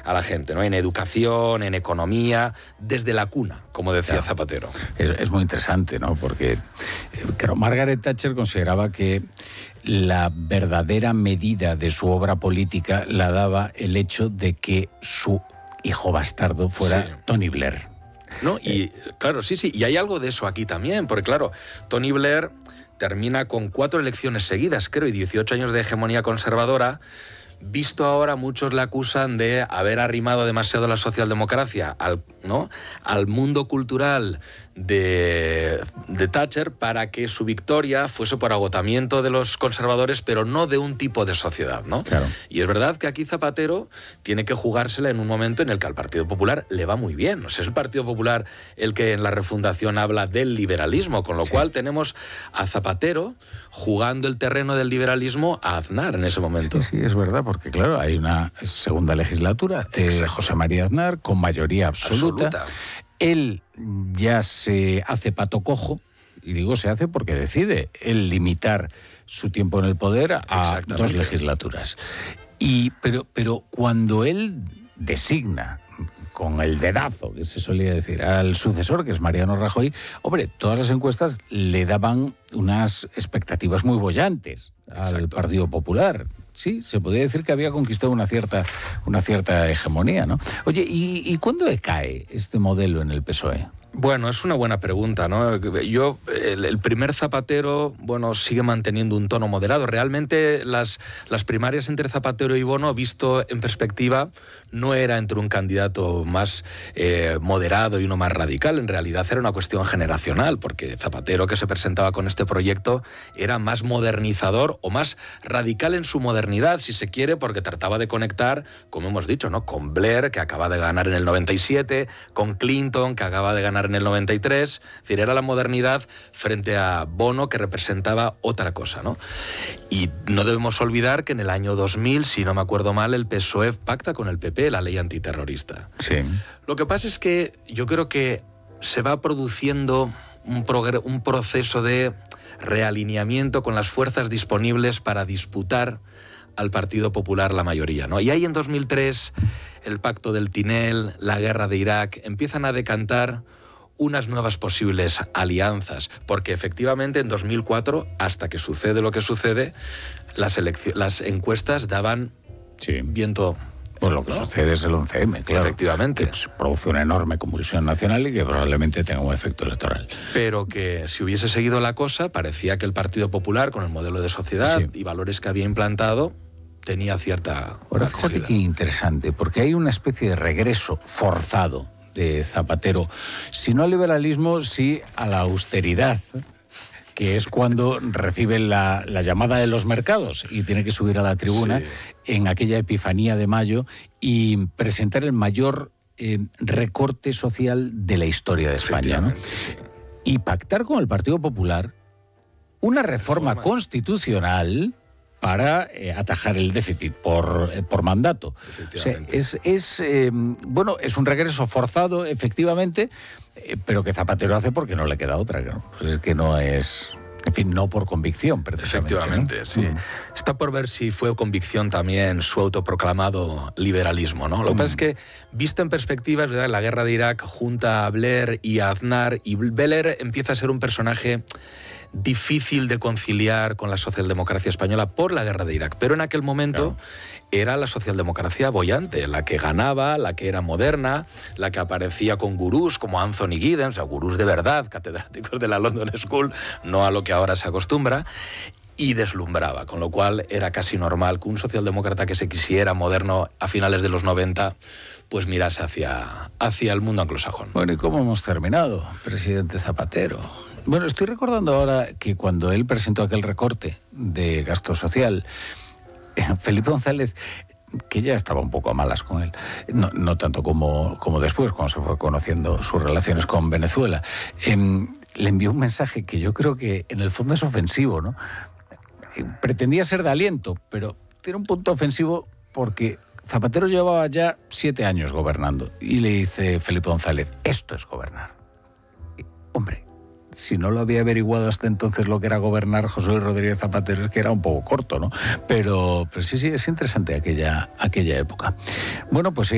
a la gente, ¿no? En educación, en economía, desde la cuna, como decía Zapatero. Es muy interesante, ¿no? Porque claro, Margaret Thatcher consideraba que la verdadera medida de su obra política la daba el hecho de que su hijo bastardo fuera Tony Blair. ¿No? Y claro, sí, y hay algo de eso aquí también, porque claro, Tony Blair termina con 4 elecciones seguidas, creo, y 18 años de hegemonía conservadora. Visto ahora, muchos le acusan de haber arrimado demasiado la socialdemocracia al mundo cultural de Thatcher para que su victoria fuese por agotamiento de los conservadores, pero no de un tipo de sociedad, ¿no? Claro. Y es verdad que aquí Zapatero tiene que jugársela en un momento en el que al Partido Popular le va muy bien. O sea, es el Partido Popular el que en la refundación habla del liberalismo, con lo cual tenemos a Zapatero jugando el terreno del liberalismo a Aznar en ese momento. Sí, es verdad, porque claro, hay una segunda legislatura de José María Aznar con mayoría absoluta. Él ya se hace pato cojo, y digo se hace porque decide él limitar su tiempo en el poder a 2 legislaturas. Pero cuando él designa con el dedazo, que se solía decir, al sucesor, que es Mariano Rajoy, hombre, todas las encuestas le daban unas expectativas muy bollantes al Partido Popular. Sí, se podría decir que había conquistado una cierta hegemonía, ¿no? Oye, ¿y cuándo decae este modelo en el PSOE? Bueno, es una buena pregunta, ¿no? El primer Zapatero, bueno, sigue manteniendo un tono moderado. Realmente las primarias entre Zapatero y Bono, visto en perspectiva, no era entre un candidato más moderado y uno más radical. En realidad era una cuestión generacional, porque Zapatero, que se presentaba con este proyecto, era más modernizador o más radical en su modernidad, si se quiere, porque trataba de conectar, como hemos dicho, ¿no? Con Blair, que acaba de ganar en el 97, con Clinton, que acaba de ganar en el 93, es decir, era la modernidad frente a Bono, que representaba otra cosa, ¿no? Y no debemos olvidar que en el año 2000, si no me acuerdo mal, el PSOE pacta con el PP la ley antiterrorista. Sí. Lo que pasa es que yo creo que se va produciendo un proceso de realineamiento con las fuerzas disponibles para disputar al Partido Popular la mayoría, ¿no? Y ahí en 2003, el pacto del Tinel, la guerra de Irak, empiezan a decantar unas nuevas posibles alianzas, porque efectivamente en 2004, hasta que sucede lo que sucede, las encuestas daban viento. Pues lo que sucede es el 11M, claro. Efectivamente. Que produce una enorme convulsión nacional y que probablemente tenga un efecto electoral. Pero que si hubiese seguido la cosa, parecía que el Partido Popular, con el modelo de sociedad y valores que había implantado, tenía cierta... Ahora, fíjate qué interesante, porque hay una especie de regreso forzado de Zapatero, si no al liberalismo, sí a la austeridad, que es cuando recibe la llamada de los mercados y tiene que subir a la tribuna en aquella Epifanía de mayo y presentar el mayor recorte social de la historia de España, ¿no? Y pactar con el Partido Popular una reforma constitucional para atajar el déficit por mandato. O sea, es un regreso forzado, efectivamente, pero que Zapatero hace porque no le queda otra, ¿no? Pues es que no es... En fin, no por convicción, precisamente. Efectivamente, ¿no? Sí. Está por ver si fue convicción también su autoproclamado liberalismo, ¿no? Lo que pasa es que, visto en perspectiva, es verdad, la guerra de Irak junta a Blair y a Aznar, y Blair empieza a ser un personaje difícil de conciliar con la socialdemocracia española por la guerra de Irak. Pero en aquel momento era la socialdemocracia boyante, la que ganaba, la que era moderna, la que aparecía con gurús como Anthony Giddens, o sea, gurús de verdad, catedráticos de la London School, no a lo que ahora se acostumbra, y deslumbraba, con lo cual era casi normal que un socialdemócrata que se quisiera moderno a finales de los 90 pues mirase hacia el mundo anglosajón. Bueno, ¿y cómo hemos terminado, presidente Zapatero? Bueno, estoy recordando ahora que cuando él presentó aquel recorte de gasto social, Felipe González, que ya estaba un poco a malas con él, no tanto como después, cuando se fue conociendo sus relaciones con Venezuela, le envió un mensaje que yo creo que en el fondo es ofensivo, ¿no? Pretendía ser de aliento, pero tiene un punto ofensivo porque Zapatero llevaba ya 7 años gobernando y le dice Felipe González, esto es gobernar. Hombre, si no lo había averiguado hasta entonces lo que era gobernar José Luis Rodríguez Zapatero, es que era un poco corto, ¿no? Pero sí, es interesante aquella época. Bueno, pues